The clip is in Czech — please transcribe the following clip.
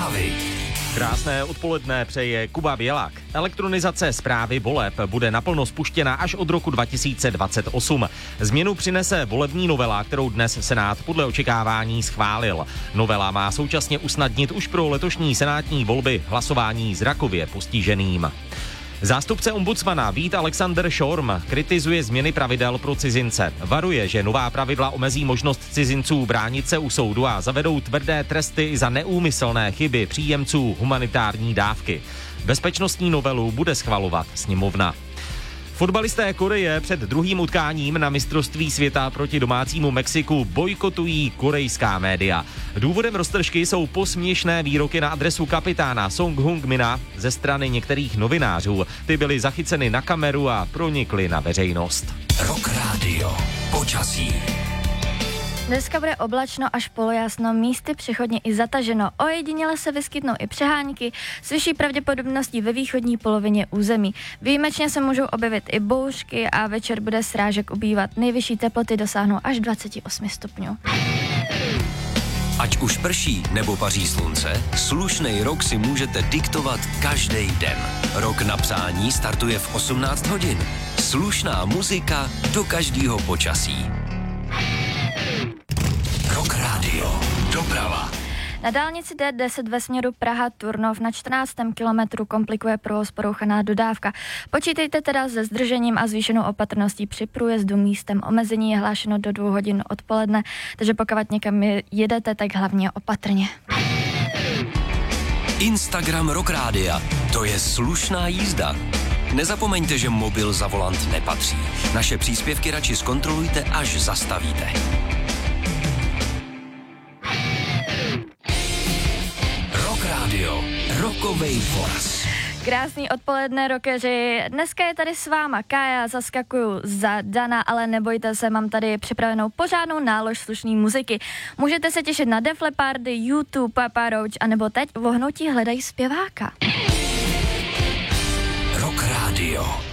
Zprávy. Krásné odpoledne přeje Kuba Bělák. Elektronizace správy voleb bude naplno spuštěna až od roku 2028. Změnu přinese volební novela, kterou dnes Senát podle očekávání schválil. Novela má současně usnadnit už pro letošní senátní volby hlasování zrakově postiženým. Zástupce ombudsmana Vít Alexander Šorm kritizuje změny pravidel pro cizince. Varuje, že nová pravidla omezí možnost cizinců bránit se u soudu a zavedou tvrdé tresty za neúmyslné chyby příjemců humanitární dávky. Bezpečnostní novelu bude schvalovat sněmovna. Fotbalisté Koreje před druhým utkáním na mistrovství světa proti domácímu Mexiku bojkotují korejská média. Důvodem roztržky jsou posměšné výroky na adresu kapitána Song Hung-mina ze strany některých novinářů. Ty byly zachyceny na kameru a pronikly na veřejnost. Rock Radio. Počasí. Dneska bude oblačno až polojasno, místy přechodně i zataženo. Ojediněle se vyskytnou i přehánky s vyšší pravděpodobností ve východní polovině území. Výjimečně se můžou objevit i bouřky a večer bude srážek ubývat. Nejvyšší teploty dosáhnou až 28 stupňů. Ať už prší nebo paří slunce, slušnej rok si můžete diktovat každý den. Rok na přání startuje v 18 hodin. Slušná muzika do každého počasí. Rock Radio. Doprava. Na dálnici D10 ve směru Praha-Turnov na 14. kilometru komplikuje provoz porouchaná dodávka. Počítejte teda se zdržením a zvýšenou opatrností při průjezdu místem. Omezení je hlášeno do 2 hodin odpoledne, takže pokud někam jedete, tak hlavně opatrně. Instagram Rock Rádia. To je slušná jízda. Nezapomeňte, že mobil za volant nepatří. Naše příspěvky radši zkontrolujte, až zastavíte. Rock Radio. Rockovej Force. Krásný odpoledne, rockeři. Dneska je tady s váma Kája, zaskakuju za Dana, ale nebojte se, mám tady připravenou pořádnou nálož slušný muziky. Můžete se těšit na Def Leppardy, YouTube, Papa Roach, anebo teď vohnutí hledají zpěváka. Rock Radio.